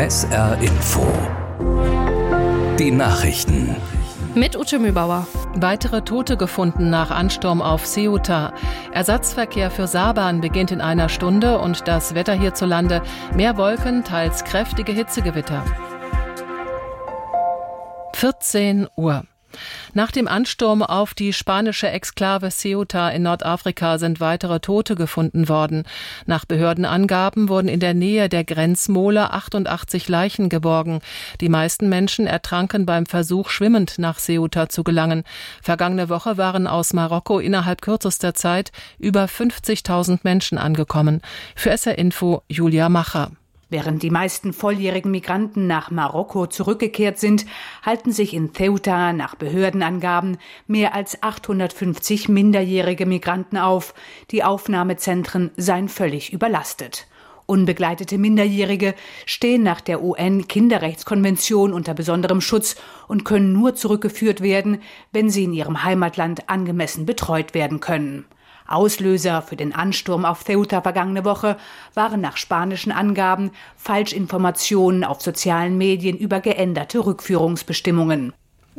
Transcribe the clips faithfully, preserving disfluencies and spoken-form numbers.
S R Info. Die Nachrichten. Mit Ute Mühlbauer. Weitere Tote gefunden nach Ansturm auf Ceuta. Ersatzverkehr für Saarbahn beginnt in einer Stunde und das Wetter hierzulande: mehr Wolken, teils kräftige Hitzegewitter. vierzehn Uhr. Nach dem Ansturm auf die spanische Exklave Ceuta in Nordafrika sind weitere Tote gefunden worden. Nach Behördenangaben wurden in der Nähe der Grenzmole achtundachtzig Leichen geborgen. Die meisten Menschen ertranken beim Versuch, schwimmend nach Ceuta zu gelangen. Vergangene Woche waren aus Marokko innerhalb kürzester Zeit über fünfzigtausend Menschen angekommen. Für S R Info Julia Macher. Während die meisten volljährigen Migranten nach Marokko zurückgekehrt sind, halten sich in Ceuta nach Behördenangaben mehr als achthundertfünfzig minderjährige Migranten auf. Die Aufnahmezentren seien völlig überlastet. Unbegleitete Minderjährige stehen nach der U N-Kinderrechtskonvention unter besonderem Schutz und können nur zurückgeführt werden, wenn sie in ihrem Heimatland angemessen betreut werden können. Auslöser für den Ansturm auf Ceuta vergangene Woche waren nach spanischen Angaben Falschinformationen auf sozialen Medien über geänderte Rückführungsbestimmungen.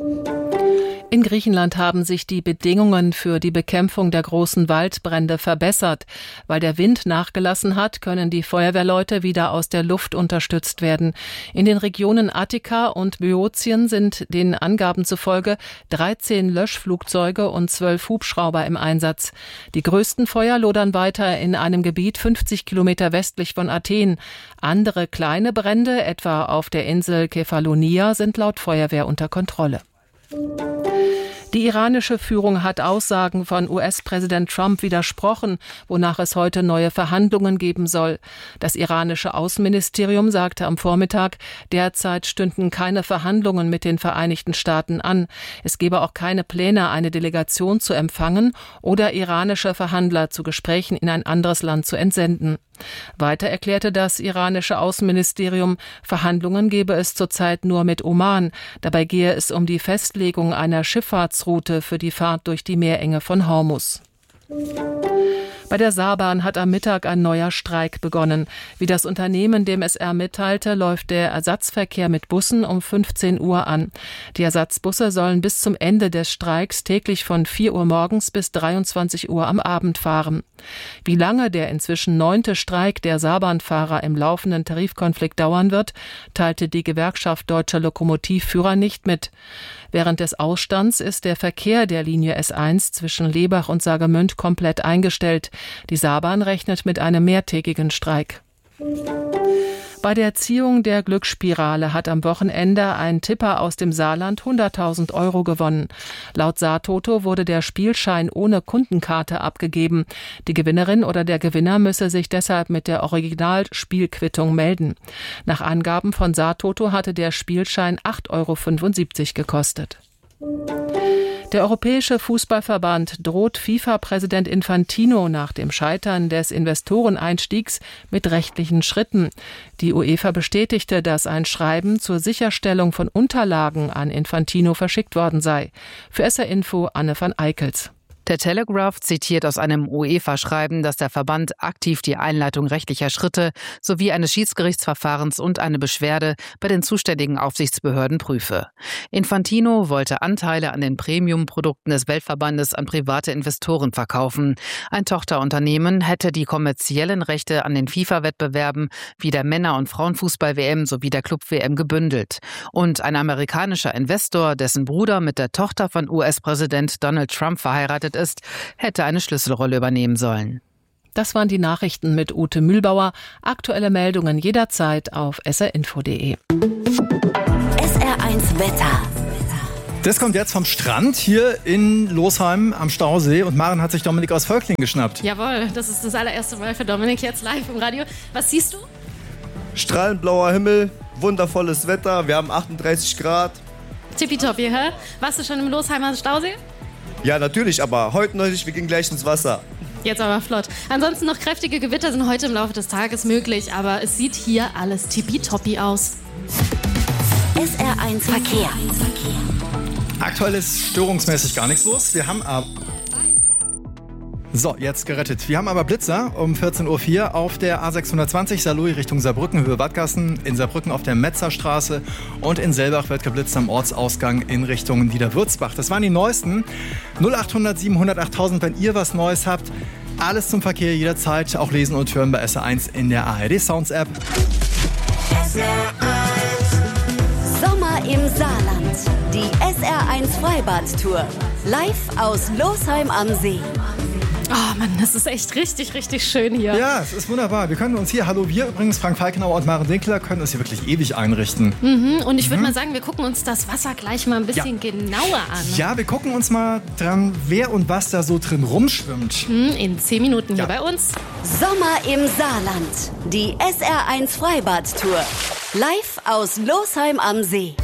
In Griechenland haben sich die Bedingungen für die Bekämpfung der großen Waldbrände verbessert. Weil der Wind nachgelassen hat, können die Feuerwehrleute wieder aus der Luft unterstützt werden. In den Regionen Attika und Böotien sind den Angaben zufolge dreizehn Löschflugzeuge und zwölf Hubschrauber im Einsatz. Die größten Feuer lodern weiter in einem Gebiet fünfzig Kilometer westlich von Athen. Andere kleine Brände, etwa auf der Insel Kefalonia, sind laut Feuerwehr unter Kontrolle. Die iranische Führung hat Aussagen von U S-Präsident Trump widersprochen, wonach es heute neue Verhandlungen geben soll. Das iranische Außenministerium sagte am Vormittag, derzeit stünden keine Verhandlungen mit den Vereinigten Staaten an. Es gebe auch keine Pläne, eine Delegation zu empfangen oder iranische Verhandler zu Gesprächen in ein anderes Land zu entsenden. Weiter erklärte das iranische Außenministerium, Verhandlungen gebe es zurzeit nur mit Oman. Dabei gehe es um die Festlegung einer Schifffahrtsroute für die Fahrt durch die Meerenge von Hormuz. Bei der Saarbahn hat am Mittag ein neuer Streik begonnen. Wie das Unternehmen dem S R mitteilte, läuft der Ersatzverkehr mit Bussen um fünfzehn Uhr an. Die Ersatzbusse sollen bis zum Ende des Streiks täglich von vier Uhr morgens bis dreiundzwanzig Uhr am Abend fahren. Wie lange der inzwischen neunte Streik der Saarbahnfahrer im laufenden Tarifkonflikt dauern wird, teilte die Gewerkschaft Deutscher Lokomotivführer nicht mit. Während des Ausstands ist der Verkehr der Linie S eins zwischen Lebach und Saargemünd komplett eingestellt. Die Saarbahn rechnet mit einem mehrtägigen Streik. Bei der Ziehung der Glücksspirale hat am Wochenende ein Tipper aus dem Saarland hunderttausend Euro gewonnen. Laut Saartoto wurde der Spielschein ohne Kundenkarte abgegeben. Die Gewinnerin oder der Gewinner müsse sich deshalb mit der Originalspielquittung melden. Nach Angaben von Saartoto hatte der Spielschein acht Euro fünfundsiebzig gekostet. Der Europäische Fußballverband droht FIFA-Präsident Infantino nach dem Scheitern des Investoreneinstiegs mit rechtlichen Schritten. Die UEFA bestätigte, dass ein Schreiben zur Sicherstellung von Unterlagen an Infantino verschickt worden sei. Für S R Info Anne van Eickels. Der Telegraph zitiert aus einem UEFA-Schreiben, dass der Verband aktiv die Einleitung rechtlicher Schritte sowie eines Schiedsgerichtsverfahrens und eine Beschwerde bei den zuständigen Aufsichtsbehörden prüfe. Infantino wollte Anteile an den Premium-Produkten des Weltverbandes an private Investoren verkaufen. Ein Tochterunternehmen hätte die kommerziellen Rechte an den FIFA-Wettbewerben wie der Männer- und Frauenfußball-W M sowie der Club-W M gebündelt. Und ein amerikanischer Investor, dessen Bruder mit der Tochter von U S-Präsident Donald Trump verheiratet ist, hätte eine Schlüsselrolle übernehmen sollen. Das waren die Nachrichten mit Ute Mühlbauer. Aktuelle Meldungen jederzeit auf s r info punkt d e. S R eins Wetter. Das kommt jetzt vom Strand hier in Losheim am Stausee und Maren hat sich Dominik aus Völkling geschnappt. Jawohl, das ist das allererste Mal für Dominik jetzt live im Radio. Was siehst du? Strahlend blauer Himmel, wundervolles Wetter, wir haben achtunddreißig Grad. Tippitoppi, hä? Warst du schon im Losheimer Stausee? Ja, natürlich, aber heute noch nicht, wir gehen gleich ins Wasser. Jetzt aber flott. Ansonsten noch kräftige Gewitter sind heute im Laufe des Tages möglich, aber es sieht hier alles tippitoppi aus. S R eins Verkehr. Aktuell ist störungsmäßig gar nichts los. Wir haben aber So, jetzt gerettet. Wir haben aber Blitzer um vierzehn Uhr vier auf der A sechshundertzwanzig Saarlouis Richtung Saarbrücken, Höhe Wattgassen, in Saarbrücken auf der Metzerstraße und in Selbach wird geblitzt am Ortsausgang in Richtung Niederwürzbach. Das waren die neuesten. null achthundert siebenhundert achttausend, wenn ihr was Neues habt. Alles zum Verkehr jederzeit, auch lesen und hören bei S R eins in der A R D Sounds App. S R eins. Sommer im Saarland. Die S R eins Freibad-Tour. Live aus Losheim am See. Oh Mann, das ist echt richtig, richtig schön hier. Ja, es ist wunderbar. Wir können uns hier, hallo wir übrigens, Frank Falkenauer und Maren Winkler, können uns hier wirklich ewig einrichten. Mhm, und ich würde mhm. mal sagen, wir gucken uns das Wasser gleich mal ein bisschen ja. genauer an. Ja, wir gucken uns mal dran, wer und was da so drin rumschwimmt. Mhm, in zehn Minuten ja. hier bei uns. Sommer im Saarland. Die S R eins Freibad-Tour. Live aus Losheim am See.